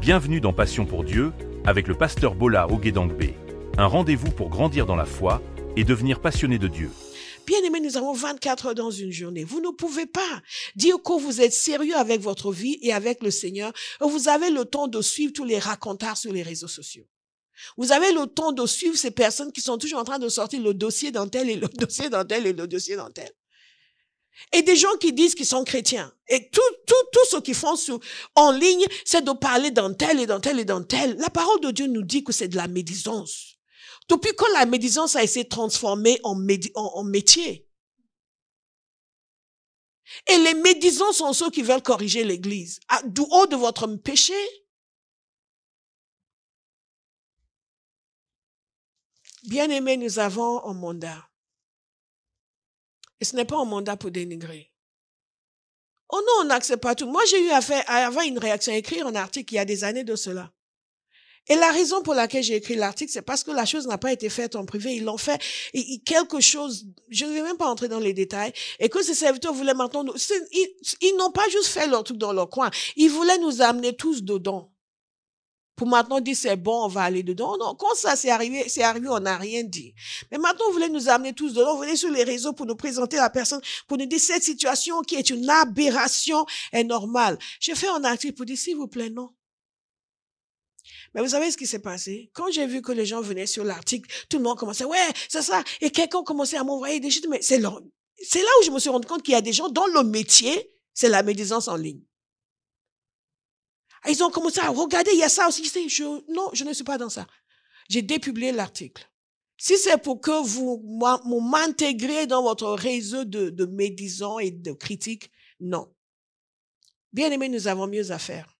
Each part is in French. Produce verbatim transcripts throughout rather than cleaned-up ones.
Bienvenue dans Passion pour Dieu avec le pasteur Bola Oguedangbe. Un rendez-vous pour grandir dans la foi et devenir passionné de Dieu. Bien-aimés, nous avons vingt-quatre heures dans une journée. Vous ne pouvez pas dire que vous êtes sérieux avec votre vie et avec le Seigneur. Vous avez le temps de suivre tous les racontards sur les réseaux sociaux. Vous avez le temps de suivre ces personnes qui sont toujours en train de sortir le dossier d'un tel et le dossier d'un tel et le dossier d'un tel. Et des gens qui disent qu'ils sont chrétiens. Et tout, tout, tout ce qu'ils font sur, en ligne, c'est de parler d'un tel et d'un tel et d'un tel. La parole de Dieu nous dit que c'est de la médisance. Depuis quand la médisance a été transformée en, médi- en, en métier. Et les médisants sont ceux qui veulent corriger l'Église. À, du haut de votre péché. Bien-aimés, nous avons un mandat. Et ce n'est pas un mandat pour dénigrer. Oh non, on n'accepte pas tout. Moi, j'ai eu à faire, à avoir une réaction, à écrire un article il y a des années de cela. Et la raison pour laquelle j'ai écrit l'article, c'est parce que la chose n'a pas été faite en privé. Ils l'ont fait ils, quelque chose, je ne vais même pas entrer dans les détails, et que ces serviteurs voulaient maintenant, nous, ils, ils n'ont pas juste fait leur truc dans leur coin. Ils voulaient nous amener tous dedans. Pour maintenant dire c'est bon, on va aller dedans. Non, quand ça c'est arrivé, c'est arrivé, on n'a rien dit. Mais maintenant, vous voulez nous amener tous dedans. Vous venez sur les réseaux pour nous présenter la personne, pour nous dire cette situation qui est une aberration est normale. J'ai fait un article pour dire, s'il vous plaît, non. Mais vous savez ce qui s'est passé? Quand j'ai vu que les gens venaient sur l'article, tout le monde commençait, ouais, c'est ça. Et quelqu'un commençait à m'envoyer des choses. Mais c'est là, c'est là où je me suis rendu compte qu'il y a des gens dont le métier, c'est la médisance en ligne. Ils ont commencé à regarder, il y a ça aussi. Je, non, je ne suis pas dans ça. J'ai dépublié l'article. Si c'est pour que vous m'intégrez dans votre réseau de, de médisants et de critiques, non. Bien aimé, nous avons mieux à faire.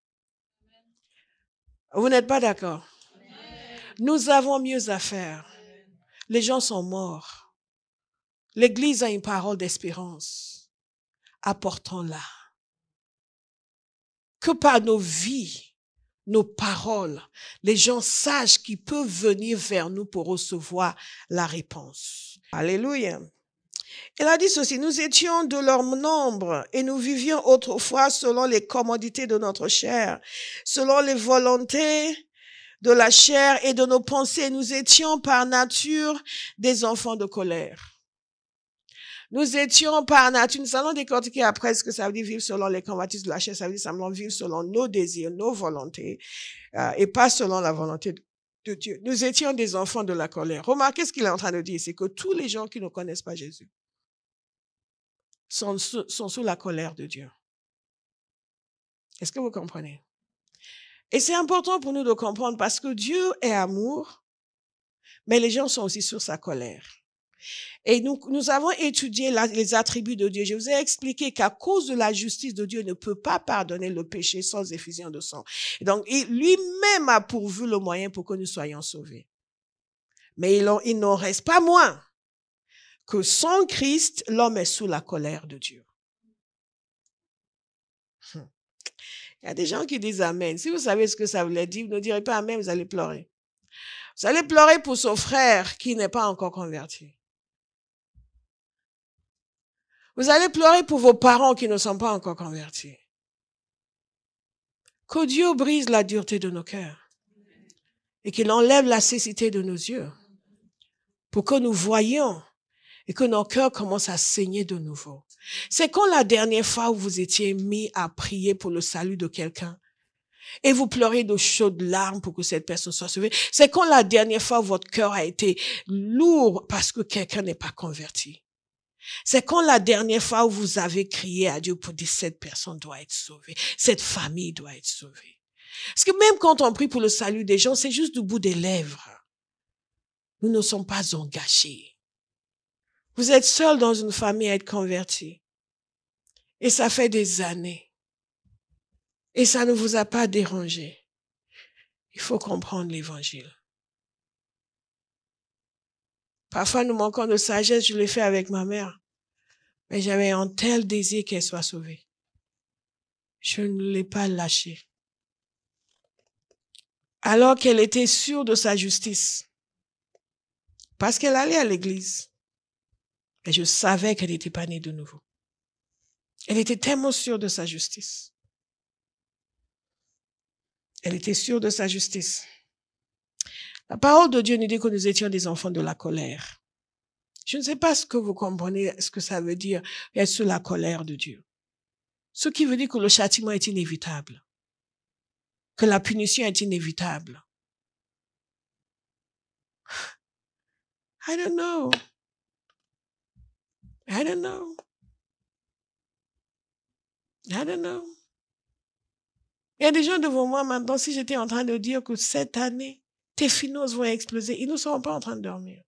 Vous n'êtes pas d'accord? Nous avons mieux à faire. Les gens sont morts. L'Église a une parole d'espérance. Apportons-la. Que par nos vies, nos paroles, les gens sachent qu'ils peuvent venir vers nous pour recevoir la réponse. Alléluia. Il a dit ceci, nous étions de leur nombre et nous vivions autrefois selon les commodités de notre chair, selon les volontés de la chair et de nos pensées. Nous étions par nature des enfants de colère. Nous étions par nature, nous allons décortiquer après ce que ça veut dire vivre selon les convoitises de la chair, ça veut dire simplement vivre selon nos désirs, nos volontés, euh, et pas selon la volonté de Dieu. Nous étions des enfants de la colère. Remarquez ce qu'il est en train de dire, c'est que tous les gens qui ne connaissent pas Jésus sont sous, sont sous la colère de Dieu. Est-ce que vous comprenez? Et c'est important pour nous de comprendre parce que Dieu est amour, mais les gens sont aussi sur sa colère. Et nous, nous avons étudié la, les attributs de Dieu. Je vous ai expliqué qu'à cause de la justice de Dieu, il ne peut pas pardonner le péché sans effusion de sang. Et donc, il, lui-même a pourvu le moyen pour que nous soyons sauvés. Mais il, il n'en reste pas moins que sans Christ, l'homme est sous la colère de Dieu. Il y a des gens qui disent Amen. Si vous savez ce que ça voulait dire, vous ne direz pas Amen, vous allez pleurer. Vous allez pleurer pour son frère qui n'est pas encore converti. Vous allez pleurer pour vos parents qui ne sont pas encore convertis. Que Dieu brise la dureté de nos cœurs et qu'il enlève la cécité de nos yeux pour que nous voyions et que nos cœurs commencent à saigner de nouveau. C'est quand la dernière fois où vous étiez mis à prier pour le salut de quelqu'un et vous pleurez de chaudes larmes pour que cette personne soit sauvée. C'est quand la dernière fois où votre cœur a été lourd parce que quelqu'un n'est pas converti. C'est quand la dernière fois où vous avez crié à Dieu pour dire cette personne doit être sauvée, cette famille doit être sauvée. Parce que même quand on prie pour le salut des gens, c'est juste du bout des lèvres. Nous ne sommes pas engagés. Vous êtes seul dans une famille à être converti. Et ça fait des années. Et ça ne vous a pas dérangé. Il faut comprendre l'évangile. Parfois, nous manquons de sagesse. Je l'ai fait avec ma mère. Mais j'avais un tel désir qu'elle soit sauvée. Je ne l'ai pas lâchée. Alors qu'elle était sûre de sa justice. Parce qu'elle allait à l'église. Et je savais qu'elle n'était pas née de nouveau. Elle était tellement sûre de sa justice. Elle était sûre de sa justice. La parole de Dieu nous dit que nous étions des enfants de la colère. Je ne sais pas ce que vous comprenez, ce que ça veut dire, être sous la colère de Dieu. Ce qui veut dire que le châtiment est inévitable, que la punition est inévitable. I don't know. I don't know. I don't know. Il y a des gens devant moi maintenant, si j'étais en train de dire que cette année, tes finances vont exploser, ils ne seront pas en train de dormir.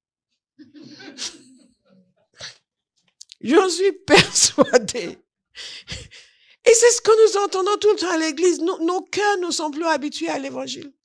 J'en suis persuadée. Et c'est ce que nous entendons tout le temps à l'église. Nos, nos cœurs ne sont plus habitués à l'évangile.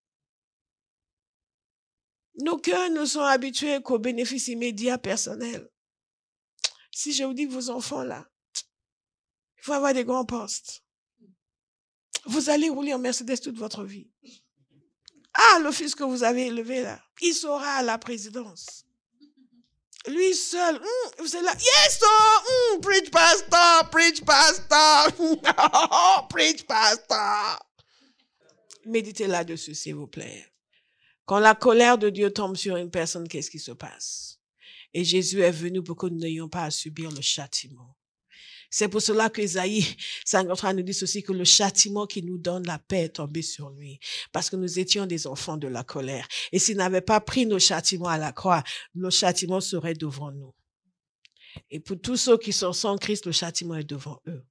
Nos cœurs ne sont habitués qu'aux bénéfices immédiats personnels. Si je vous dis que vos enfants là, il faut avoir des grands postes. Vous allez rouler en Mercedes toute votre vie. Ah, le fils que vous avez élevé là, il sera à la présidence. Lui seul, mm, vous êtes là, yes, oh, mm, preach pastor, preach pastor, preach pastor. Méditez là-dessus, s'il vous plaît. Quand la colère de Dieu tombe sur une personne, qu'est-ce qui se passe? Et Jésus est venu pour que nous n'ayons pas à subir le châtiment. C'est pour cela qu'Ésaïe cinquante-trois nous dit ceci, que le châtiment qui nous donne la paix est tombé sur lui. Parce que nous étions des enfants de la colère. Et s'il n'avait pas pris nos châtiments à la croix, le châtiment serait devant nous. Et pour tous ceux qui sont sans Christ, le châtiment est devant eux.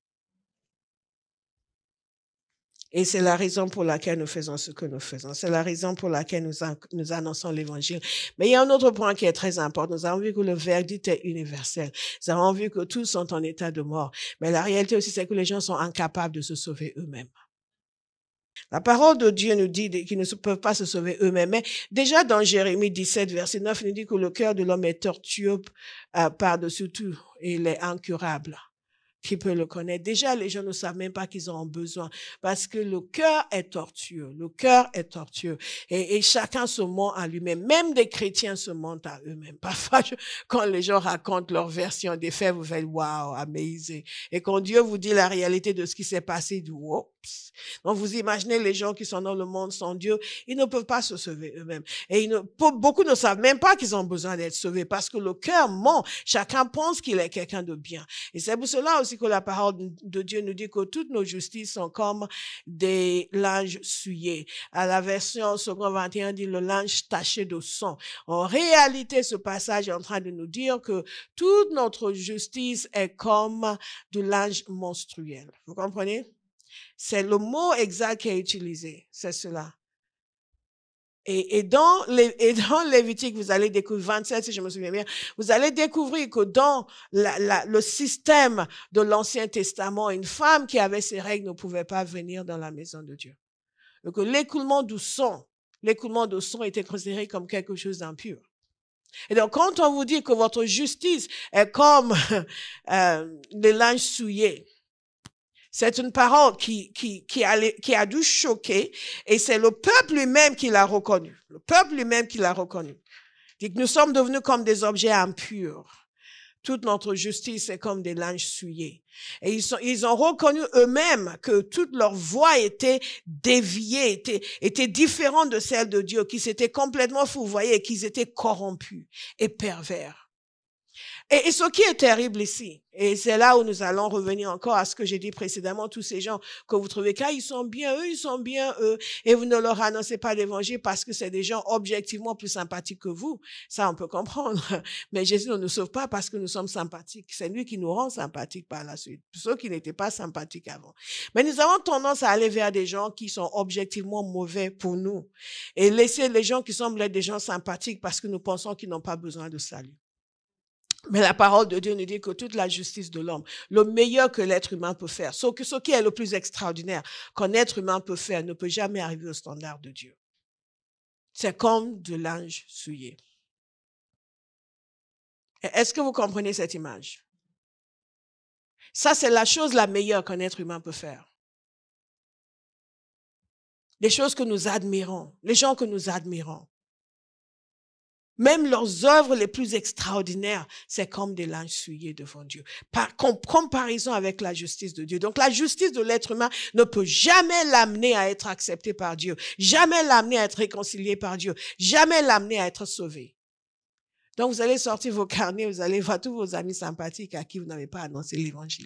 Et c'est la raison pour laquelle nous faisons ce que nous faisons. C'est la raison pour laquelle nous, nous annonçons l'évangile. Mais il y a un autre point qui est très important. Nous avons vu que le verdict est universel. Nous avons vu que tous sont en état de mort. Mais la réalité aussi, c'est que les gens sont incapables de se sauver eux-mêmes. La parole de Dieu nous dit qu'ils ne peuvent pas se sauver eux-mêmes. Mais déjà dans Jérémie dix-sept, verset neuf, il nous dit que le cœur de l'homme est tortueux euh, par-dessus tout. Et il est incurable. Qui peut le connaître? Déjà, les gens ne savent même pas qu'ils en ont besoin parce que le cœur est tortueux. Le cœur est tortueux. Et, et chacun se ment à lui-même. Même des chrétiens se mentent à eux-mêmes. Parfois, je, quand les gens racontent leur version des faits, vous faites wow, amazing. Et quand Dieu vous dit la réalité de ce qui s'est passé, du oups. Donc, vous imaginez les gens qui sont dans le monde sans Dieu, ils ne peuvent pas se sauver eux-mêmes. Et ils ne, beaucoup ne savent même pas qu'ils ont besoin d'être sauvés parce que le cœur ment. Chacun pense qu'il est quelqu'un de bien. Et c'est pour cela aussi que la parole de Dieu nous dit que toutes nos justices sont comme des linges souillés. À la version second vingt et un dit le linge taché de sang. En réalité, ce passage est en train de nous dire que toute notre justice est comme du linge menstruel. Vous comprenez? C'est le mot exact qui est utilisé. C'est cela. Et, et, dans les, et dans Lévitique, vous allez découvrir, vingt-sept, si je me souviens bien, vous allez découvrir que dans la, la, le système de l'Ancien Testament, une femme qui avait ses règles ne pouvait pas venir dans la maison de Dieu. Donc l'écoulement du sang, l'écoulement du sang était considéré comme quelque chose d'impur. Et donc quand on vous dit que votre justice est comme euh, des linges souillés, c'est une parole qui, qui, qui, a, qui a dû choquer et c'est le peuple lui-même qui l'a reconnu. Le peuple lui-même qui l'a reconnu. Dit que nous sommes devenus comme des objets impurs. Toute notre justice est comme des linges souillés. Et ils, sont, ils ont reconnu eux-mêmes que toute leur voix était déviée, était, était différente de celle de Dieu, qu'ils s'étaient complètement fourvoyés et qu'ils étaient corrompus et pervers. Et, et ce qui est terrible ici, et c'est là où nous allons revenir encore à ce que j'ai dit précédemment, tous ces gens que vous trouvez qu'à ils sont bien, eux, ils sont bien, eux, et vous ne leur annoncez pas l'évangile parce que c'est des gens objectivement plus sympathiques que vous. Ça, on peut comprendre. Mais Jésus ne nous sauve pas parce que nous sommes sympathiques. C'est lui qui nous rend sympathiques par la suite. Ceux qui n'étaient pas sympathiques avant. Mais nous avons tendance à aller vers des gens qui sont objectivement mauvais pour nous et laisser les gens qui semblent être des gens sympathiques parce que nous pensons qu'ils n'ont pas besoin de salut. Mais la parole de Dieu nous dit que toute la justice de l'homme, le meilleur que l'être humain peut faire, ce qui est le plus extraordinaire qu'un être humain peut faire, ne peut jamais arriver au standard de Dieu. C'est comme de linge souillé. Est-ce que vous comprenez cette image? Ça, c'est la chose la meilleure qu'un être humain peut faire. Les choses que nous admirons, les gens que nous admirons. Même leurs œuvres les plus extraordinaires, c'est comme des linges souillés devant Dieu. Par com- comparaison avec la justice de Dieu. Donc la justice de l'être humain ne peut jamais l'amener à être accepté par Dieu. Jamais l'amener à être réconcilié par Dieu. Jamais l'amener à être sauvé. Donc vous allez sortir vos carnets, vous allez voir tous vos amis sympathiques à qui vous n'avez pas annoncé l'évangile.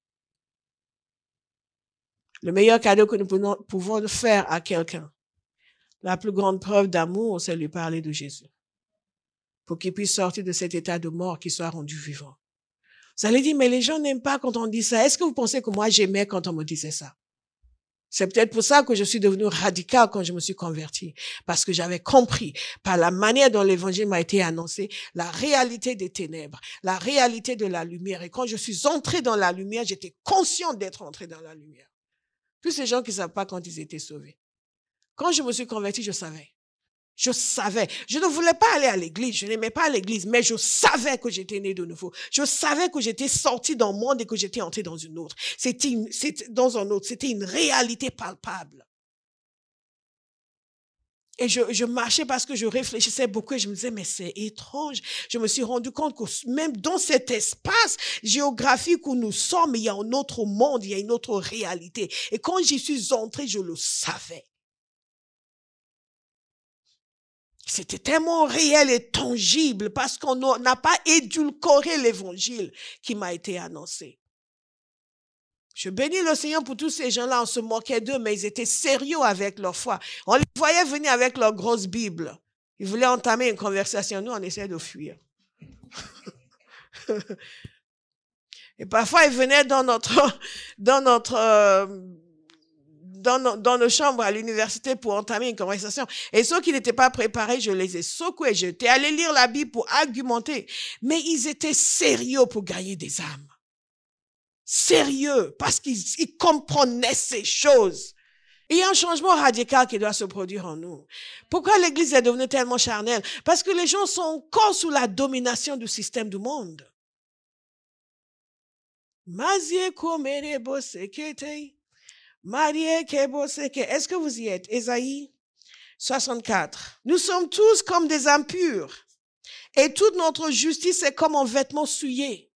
Le meilleur cadeau que nous pouvons, pouvons faire à quelqu'un, la plus grande preuve d'amour, c'est lui parler de Jésus. Pour qu'il puisse sortir de cet état de mort, qu'il soit rendu vivant. Vous allez dire, mais les gens n'aiment pas quand on dit ça. Est-ce que vous pensez que moi j'aimais quand on me disait ça? C'est peut-être pour ça que je suis devenue radicale quand je me suis convertie. Parce que j'avais compris, par la manière dont l'évangile m'a été annoncé, la réalité des ténèbres, la réalité de la lumière. Et quand je suis entrée dans la lumière, j'étais consciente d'être entrée dans la lumière. Tous ces gens qui ne savent pas quand ils étaient sauvés. Quand je me suis convertie, je savais. Je savais. Je ne voulais pas aller à l'église. Je n'aimais pas l'église, mais je savais que j'étais née de nouveau. Je savais que j'étais sortie d'un monde et que j'étais entrée dans une autre. C'était, une, c'était dans un autre. C'était une réalité palpable. Et je, je marchais parce que je réfléchissais beaucoup et je me disais, mais c'est étrange. Je me suis rendu compte que même dans cet espace géographique où nous sommes, il y a un autre monde, il y a une autre réalité. Et quand j'y suis entrée, je le savais. C'était tellement réel et tangible parce qu'on n'a pas édulcoré l'évangile qui m'a été annoncé. Je bénis le Seigneur pour tous ces gens-là, on se moquait d'eux, mais ils étaient sérieux avec leur foi. On les voyait venir avec leur grosse Bible. Ils voulaient entamer une conversation. Nous, on essayait de fuir. Et parfois, ils venaient dans notre... dans notre euh, Dans nos, dans nos chambres à l'université pour entamer une conversation. Et ceux qui n'étaient pas préparés, je les ai secoués. J'étais allé lire la Bible pour argumenter. Mais ils étaient sérieux pour gagner des âmes. Sérieux, parce qu'ils ils comprenaient ces choses. Il y a un changement radical qui doit se produire en nous. Pourquoi l'Église est devenue tellement charnelle? Parce que les gens sont encore sous la domination du système du monde. Mazie komere bosekete. Marie Keboseke, est-ce que vous y êtes? Ésaïe soixante-quatre. Nous sommes tous comme des âmes pures et toute notre justice est comme un vêtement souillé.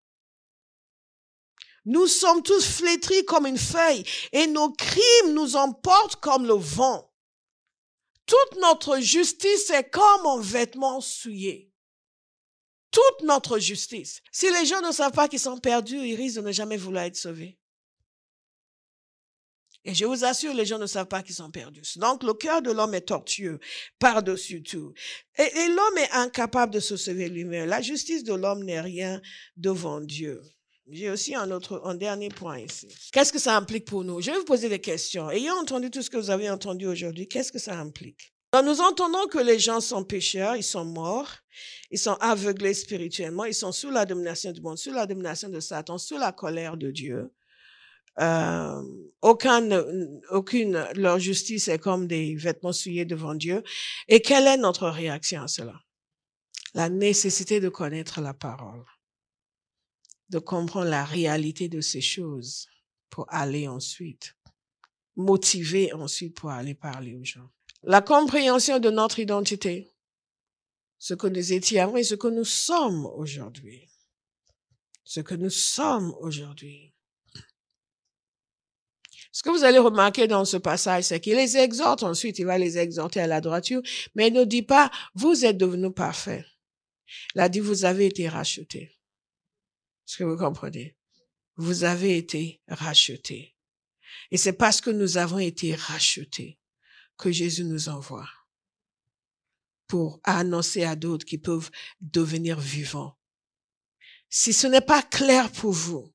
Nous sommes tous flétris comme une feuille et nos crimes nous emportent comme le vent. Toute notre justice est comme un vêtement souillé. Toute notre justice. Si les gens ne savent pas qu'ils sont perdus, ils risquent de ne jamais vouloir être sauvés. Et je vous assure, les gens ne savent pas qu'ils sont perdus. Donc, le cœur de l'homme est tortueux, par-dessus tout. Et, et l'homme est incapable de se sauver lui-même. La justice de l'homme n'est rien devant Dieu. J'ai aussi un autre, un dernier point ici. Qu'est-ce que ça implique pour nous? Je vais vous poser des questions. Ayant entendu tout ce que vous avez entendu aujourd'hui, qu'est-ce que ça implique? Donc, nous entendons que les gens sont pécheurs, ils sont morts, ils sont aveuglés spirituellement, ils sont sous la domination du monde, sous la domination de Satan, sous la colère de Dieu. Euh, aucune, aucune, leur justice est comme des vêtements souillés devant Dieu. Et quelle est notre réaction à cela? La nécessité de connaître la parole, de comprendre la réalité de ces choses pour aller ensuite, motiver ensuite pour aller parler aux gens. La compréhension de notre identité, ce que nous étions avant et ce que nous sommes aujourd'hui. Ce que nous sommes aujourd'hui. Ce que vous allez remarquer dans ce passage, c'est qu'il les exhorte, ensuite il va les exhorter à la droiture, mais il ne dit pas, vous êtes devenus parfaits. Il a dit, vous avez été rachetés. Est-ce que vous comprenez? Vous avez été rachetés. Et c'est parce que nous avons été rachetés que Jésus nous envoie pour annoncer à d'autres qui peuvent devenir vivants. Si ce n'est pas clair pour vous,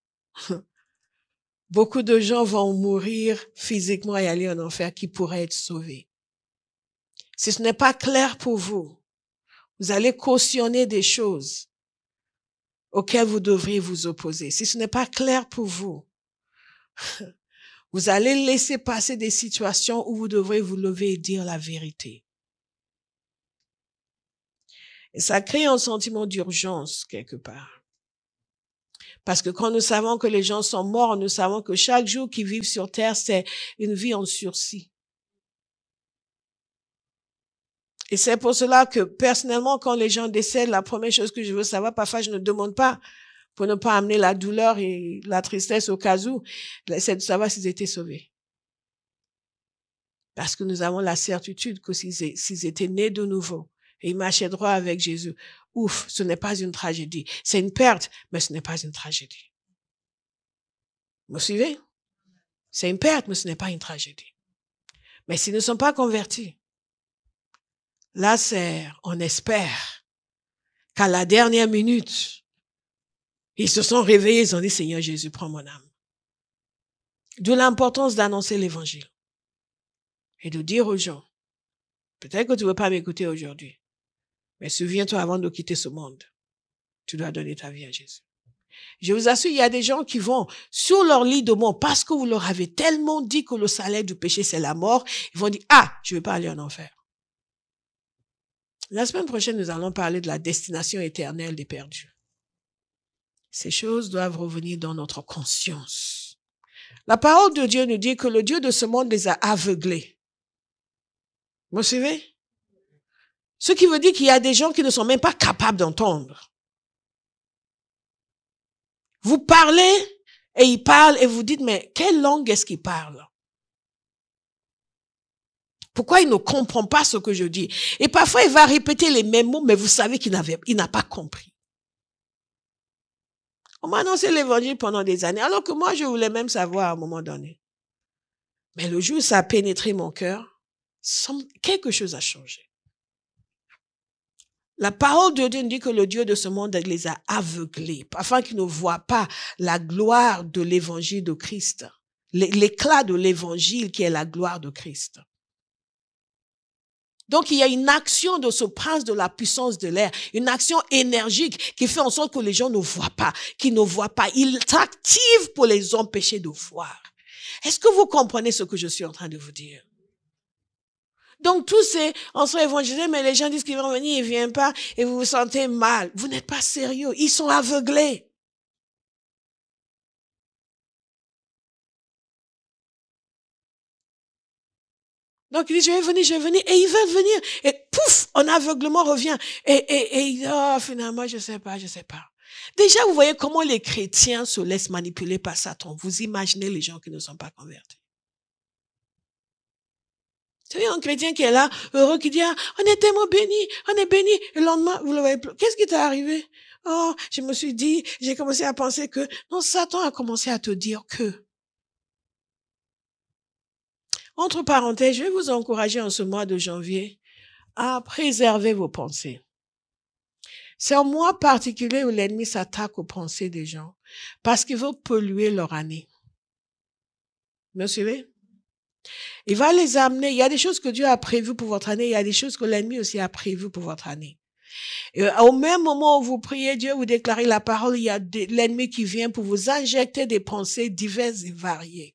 beaucoup de gens vont mourir physiquement et aller en enfer qui pourraient être sauvés. Si ce n'est pas clair pour vous, vous allez cautionner des choses auxquelles vous devriez vous opposer. Si ce n'est pas clair pour vous, vous allez laisser passer des situations où vous devrez vous lever et dire la vérité. Et ça crée un sentiment d'urgence quelque part. Parce que quand nous savons que les gens sont morts, nous savons que chaque jour qu'ils vivent sur terre, c'est une vie en sursis. Et c'est pour cela que, personnellement, quand les gens décèdent, la première chose que je veux savoir, parfois je ne demande pas, pour ne pas amener la douleur et la tristesse au cas où, c'est de savoir s'ils étaient sauvés. Parce que nous avons la certitude que s'ils, s'ils étaient nés de nouveau et ils marchaient droit avec Jésus, ouf, ce n'est pas une tragédie. C'est une perte, mais ce n'est pas une tragédie. Vous me suivez? C'est une perte, mais ce n'est pas une tragédie. Mais s'ils ne sont pas convertis, là, c'est, on espère qu'à la dernière minute, ils se sont réveillés, ils ont dit, Seigneur Jésus, prends mon âme. D'où l'importance d'annoncer l'évangile. Et de dire aux gens, peut-être que tu ne veux pas m'écouter aujourd'hui, mais souviens-toi avant de quitter ce monde, tu dois donner ta vie à Jésus. Je vous assure, il y a des gens qui vont sur leur lit de mort parce que vous leur avez tellement dit que le salaire du péché, c'est la mort. Ils vont dire, ah, je ne vais pas aller en enfer. La semaine prochaine, nous allons parler de la destination éternelle des perdus. Ces choses doivent revenir dans notre conscience. La parole de Dieu nous dit que le Dieu de ce monde les a aveuglés. Vous me suivez? Ce qui veut dire qu'il y a des gens qui ne sont même pas capables d'entendre. Vous parlez et ils parlent et vous dites, mais quelle langue est-ce qu'ils parlent? Pourquoi il ne comprend pas ce que je dis? Et parfois, il va répéter les mêmes mots, mais vous savez qu'il n'avait, il n'a pas compris. On m'a annoncé l'évangile pendant des années, alors que moi, je voulais même savoir à un moment donné. Mais le jour où ça a pénétré mon cœur, quelque chose a changé. La parole de Dieu dit que le Dieu de ce monde les a aveuglés, afin qu'ils ne voient pas la gloire de l'évangile de Christ, l'éclat de l'évangile qui est la gloire de Christ. Donc, il y a une action de ce prince de la puissance de l'air, une action énergique qui fait en sorte que les gens ne voient pas, qu'ils ne voient pas. Il s'active pour les empêcher de voir. Est-ce que vous comprenez ce que je suis en train de vous dire? Donc, tous ces, on se évangélisés, mais les gens disent qu'ils vont venir, ils ne viennent pas, et vous vous sentez mal. Vous n'êtes pas sérieux. Ils sont aveuglés. Donc, il dit, je vais venir, je vais venir, et ils veulent venir. Et pouf, un aveuglement revient. Et, et, et il dit, oh, finalement, je ne sais pas, je ne sais pas. Déjà, vous voyez comment les chrétiens se laissent manipuler par Satan. Vous imaginez les gens qui ne sont pas convertis. Vous savez, un chrétien qui est là, heureux, qui dit, ah, on est tellement bénis, on est bénis. Et le lendemain, vous le voyez plus. Qu'est-ce qui t'est arrivé? Oh, je me suis dit, j'ai commencé à penser que, non, Satan a commencé à te dire que. Entre parenthèses, je vais vous encourager en ce mois de janvier à préserver vos pensées. C'est un mois particulier où l'ennemi s'attaque aux pensées des gens parce qu'il veut polluer leur année. Vous me suivez? Il va les amener. Il y a des choses que Dieu a prévues pour votre année. Il y a des choses que l'ennemi aussi a prévues pour votre année. Et au même moment où vous priez Dieu, vous déclarez la parole, il y a l'ennemi qui vient pour vous injecter des pensées diverses et variées.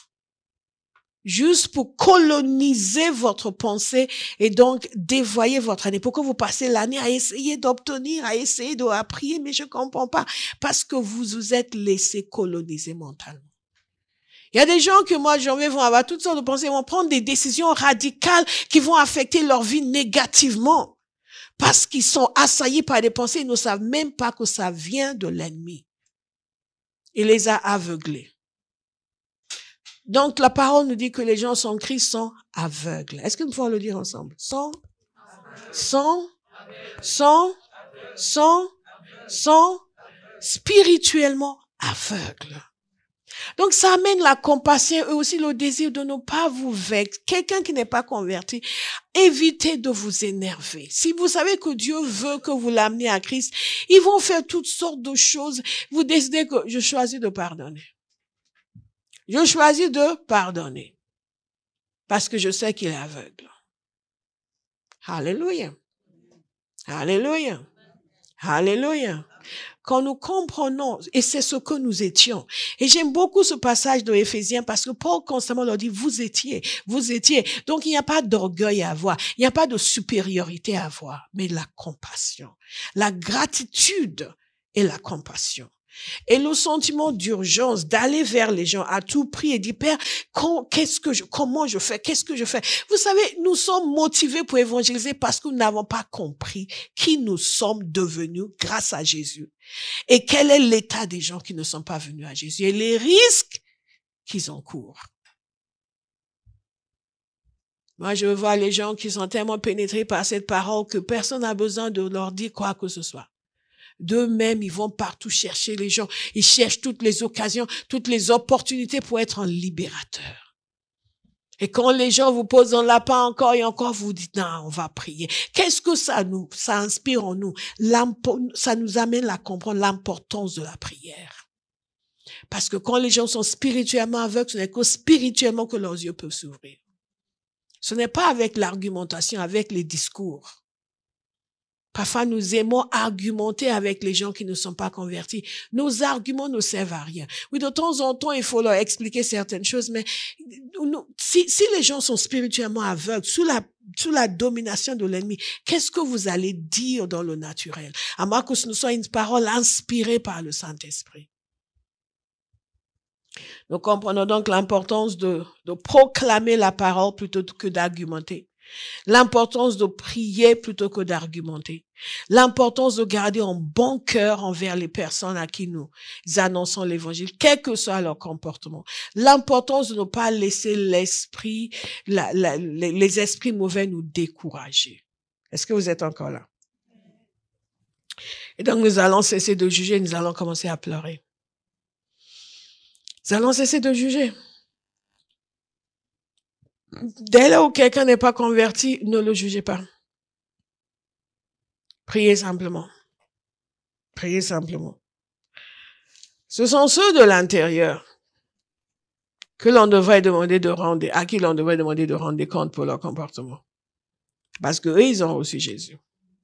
Juste pour coloniser votre pensée et donc dévoyer votre année. Pourquoi vous passez l'année à essayer d'obtenir, à essayer de à prier, mais je comprends pas. Parce que vous vous êtes laissé coloniser mentalement. Il y a des gens que moi, janvier, vont avoir toutes sortes de pensées, vont prendre des décisions radicales qui vont affecter leur vie négativement. Parce qu'ils sont assaillis par des pensées, ils ne savent même pas que ça vient de l'ennemi. Il les a aveuglés. Donc, la parole nous dit que les gens sans Christ sont aveugles. Est-ce que nous pouvons le dire ensemble? Sans, sans, sans, sans, sans, spirituellement aveugles. Donc, ça amène la compassion et aussi le désir de ne pas vous vexer. Quelqu'un qui n'est pas converti, évitez de vous énerver. Si vous savez que Dieu veut que vous l'amenez à Christ, ils vont faire toutes sortes de choses. Vous décidez que je choisis de pardonner. Je choisis de pardonner. Parce que je sais qu'il est aveugle. Alléluia. Alléluia. Alléluia. Quand nous comprenons, et c'est ce que nous étions. Et j'aime beaucoup ce passage de Éphésiens parce que Paul constamment leur dit, vous étiez, vous étiez. Donc il n'y a pas d'orgueil à avoir, il n'y a pas de supériorité à avoir, mais la compassion, la gratitude et la compassion. Et le sentiment d'urgence d'aller vers les gens à tout prix et dire, Père, qu'est-ce que je, comment je fais, qu'est-ce que je fais? Vous savez, nous sommes motivés pour évangéliser parce que nous n'avons pas compris qui nous sommes devenus grâce à Jésus. Et quel est l'état des gens qui ne sont pas venus à Jésus et les risques qu'ils encourent. Moi, je vois les gens qui sont tellement pénétrés par cette parole que personne n'a besoin de leur dire quoi que ce soit. D'eux-mêmes, ils vont partout chercher les gens. Ils cherchent toutes les occasions, toutes les opportunités pour être un libérateur. Et quand les gens vous posent un lapin encore et encore, vous dites, non, on va prier. Qu'est-ce que ça nous, ça inspire en nous? Ça nous amène à comprendre l'importance de la prière. Parce que quand les gens sont spirituellement aveugles, ce n'est que spirituellement que leurs yeux peuvent s'ouvrir. Ce n'est pas avec l'argumentation, avec les discours. Parfois, nous aimons argumenter avec les gens qui ne sont pas convertis. Nos arguments ne servent à rien. Oui, de temps en temps, il faut leur expliquer certaines choses, mais si, si les gens sont spirituellement aveugles, sous la, sous la domination de l'ennemi, qu'est-ce que vous allez dire dans le naturel? À moins que ce ne soit une parole inspirée par le Saint-Esprit. Nous comprenons donc l'importance de, de proclamer la parole plutôt que d'argumenter. L'importance de prier plutôt que d'argumenter. L'importance de garder un bon cœur envers les personnes à qui nous annonçons l'évangile, quel que soit leur comportement. L'importance de ne pas laisser l'esprit, la, la, les, les esprits mauvais nous décourager. Est-ce que vous êtes encore là? Et donc nous allons cesser de juger, nous allons commencer à pleurer. Nous allons cesser de juger. Dès là où quelqu'un n'est pas converti, ne le jugez pas. Priez simplement. Priez simplement. Ce sont ceux de l'intérieur que l'on devrait demander de rendre, à qui l'on devrait demander de rendre des comptes pour leur comportement. Parce que eux, ils ont reçu Jésus.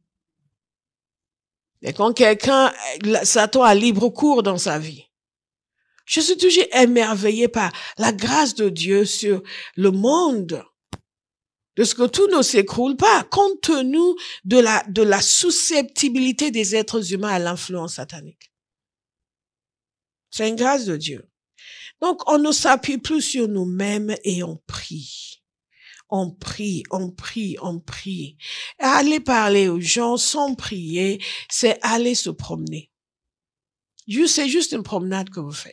Et quand quelqu'un, Satan a libre cours dans sa vie, je suis toujours émerveillée par la grâce de Dieu sur le monde, de ce que tout ne s'écroule pas, compte tenu de la, de la susceptibilité des êtres humains à l'influence satanique. C'est une grâce de Dieu. Donc, on ne s'appuie plus sur nous-mêmes et on prie. On prie, on prie, on prie. Aller parler aux gens sans prier, c'est aller se promener. C'est juste une promenade que vous faites.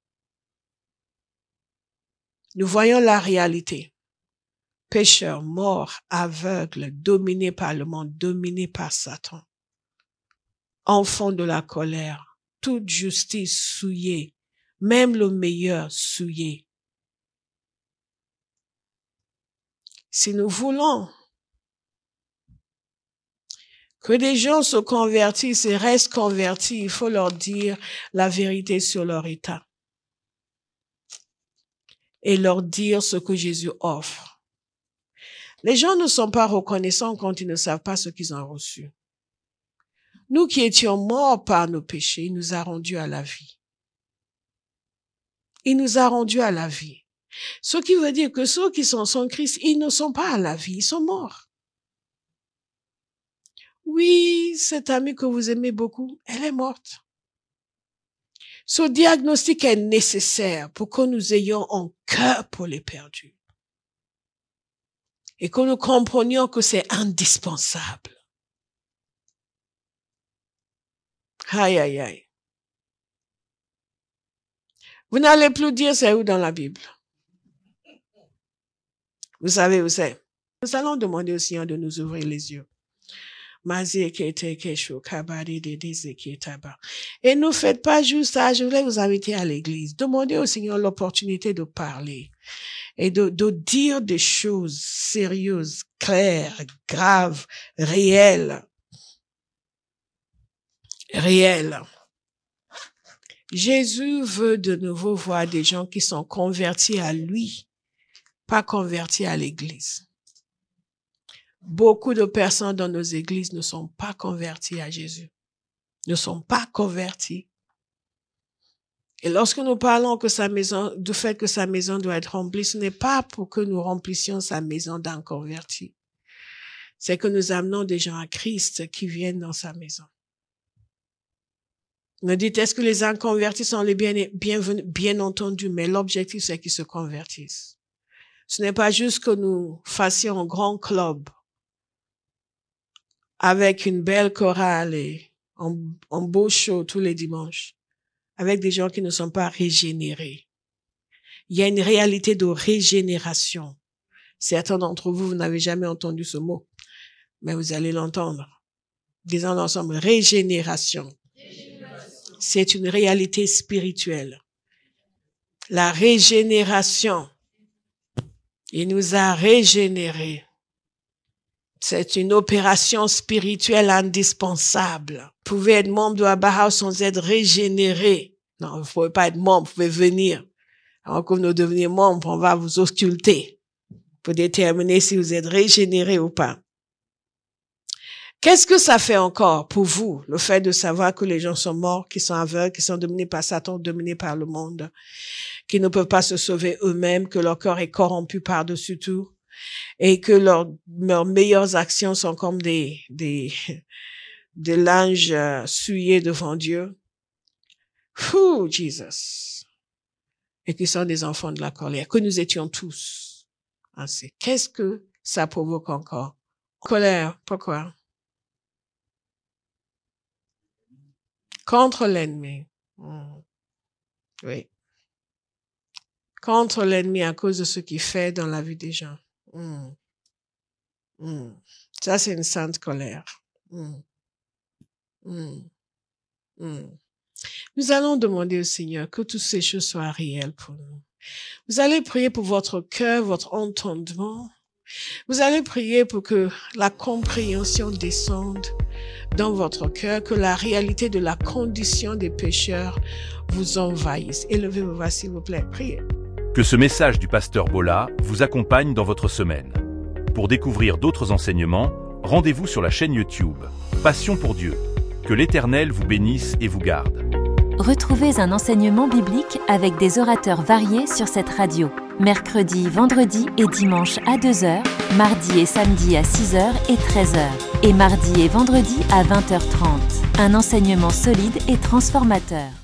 Nous voyons la réalité. Pécheurs, morts, aveugles, dominés par le monde, dominés par Satan. Enfants de la colère, toute justice souillée, même le meilleur souillé. Si nous voulons que des gens se convertissent et restent convertis, il faut leur dire la vérité sur leur état. Et leur dire ce que Jésus offre. Les gens ne sont pas reconnaissants quand ils ne savent pas ce qu'ils ont reçu. Nous qui étions morts par nos péchés, il nous a rendus à la vie. Il nous a rendus à la vie. Ce qui veut dire que ceux qui sont sans Christ, ils ne sont pas à la vie, ils sont morts. Oui, cette amie que vous aimez beaucoup, elle est morte. Ce diagnostic est nécessaire pour que nous ayons un cœur pour les perdus. Et que nous comprenions que c'est indispensable. Aïe, aïe, aïe. Vous n'allez plus dire c'est où dans la Bible. Vous savez où c'est. Nous allons demander au Seigneur de nous ouvrir les yeux. Et ne faites pas juste ça, je voulais vous inviter à l'église. Demandez au Seigneur l'opportunité de parler et de, de dire des choses sérieuses, claires, graves, réelles. Réelles. Jésus veut de nouveau voir des gens qui sont convertis à lui, pas convertis à l'église. Beaucoup de personnes dans nos églises ne sont pas converties à Jésus, ne sont pas converties. Et lorsque nous parlons que sa maison, du fait que sa maison doit être remplie, ce n'est pas pour que nous remplissions sa maison d'inconvertis. C'est que nous amenons des gens à Christ qui viennent dans sa maison. Me dites, est-ce que les inconvertis sont les bien, bienvenus? Bien entendu, mais l'objectif, c'est qu'ils se convertissent. Ce n'est pas juste que nous fassions un grand club avec une belle chorale et un, un beau show tous les dimanches, avec des gens qui ne sont pas régénérés. Il y a une réalité de régénération. Certains d'entre vous, vous n'avez jamais entendu ce mot, mais vous allez l'entendre. Disons ensemble, régénération. Régénération. C'est une réalité spirituelle. La régénération, il nous a régénérés. C'est une opération spirituelle indispensable. Vous pouvez être membre de Abba House sans être régénéré. Non, vous ne pouvez pas être membre, vous pouvez venir. Alors que vous devenez membre, on va vous ausculter pour déterminer si vous êtes régénéré ou pas. Qu'est-ce que ça fait encore pour vous, le fait de savoir que les gens sont morts, qui sont aveugles, qui sont dominés par Satan, dominés par le monde, qui ne peuvent pas se sauver eux-mêmes, que leur corps est corrompu par-dessus tout, et que leurs, leurs meilleures actions sont comme des, des, des linges euh, souillés devant Dieu. Ouh, Jesus. Et qui sont des enfants de la colère, que nous étions tous ainsi. Qu'est-ce que ça provoque encore? Colère, pourquoi? Contre l'ennemi. Mmh. Oui. Contre l'ennemi à cause de ce qu'il fait dans la vie des gens. Mmh. Mmh. Ça, c'est une sainte colère. Mmh. Mmh. Mmh. Nous allons demander au Seigneur que toutes ces choses soient réelles pour nous. Vous allez prier pour votre cœur, votre entendement. Vous allez prier pour que la compréhension descende dans votre cœur, que la réalité de la condition des pécheurs vous envahisse. Élevez vos voix, s'il vous plaît. Priez. Que ce message du pasteur Bola vous accompagne dans votre semaine. Pour découvrir d'autres enseignements, rendez-vous sur la chaîne YouTube Passion pour Dieu. Que l'Éternel vous bénisse et vous garde. Retrouvez un enseignement biblique avec des orateurs variés sur cette radio. Mercredi, vendredi et dimanche à deux heures, mardi et samedi à six heures et treize heures, et mardi et vendredi à vingt heures trente. Un enseignement solide et transformateur.